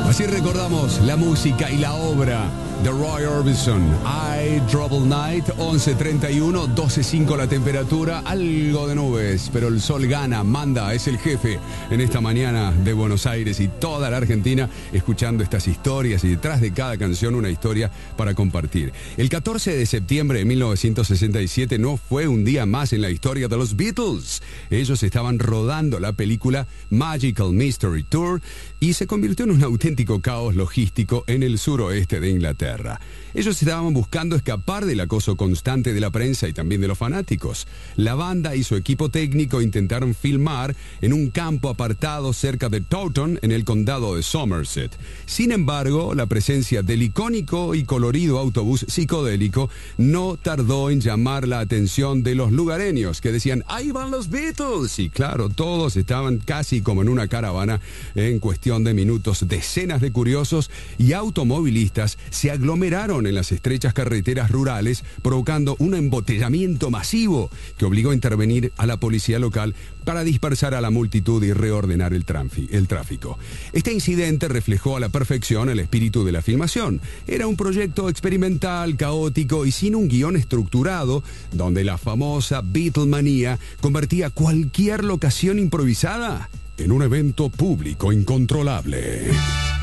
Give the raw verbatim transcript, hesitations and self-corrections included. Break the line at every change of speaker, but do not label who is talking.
Así recordamos la música y la obra de Roy Orbison. I Trouble Night, once treinta y uno, doce cinco la temperatura, algo de nubes, pero el sol gana, manda, es el jefe en esta mañana de Buenos Aires y toda la Argentina escuchando estas historias y detrás de cada canción una historia para compartir. El catorce de septiembre de mil novecientos sesenta y siete no fue un día más en la historia de los Beatles. Ellos estaban rodando la película Magical Mystery Tour y se convirtió en un auténtico caos logístico en el suroeste de Inglaterra. Ellos estaban buscando escapar del acoso constante de la prensa y también de los fanáticos. La banda y su equipo técnico intentaron filmar en un campo apartado cerca de Taunton, en el condado de Somerset. Sin embargo, la presencia del icónico y colorido autobús psicodélico no tardó en llamar la atención de los lugareños, que decían, ¡ahí van los Beatles! Y claro, todos estaban casi como en una caravana. En cuestión de minutos, decenas de curiosos y automovilistas se aglomeraron en las estrechas carreteras rurales, provocando un embotellamiento masivo que obligó a intervenir a la policía local para dispersar a la multitud y reordenar el, tranfi, el tráfico. Este incidente reflejó a la perfección el espíritu de la filmación. Era un proyecto experimental, caótico y sin un guión estructurado, donde la famosa Beatlemanía convertía cualquier locación improvisada en un evento público incontrolable.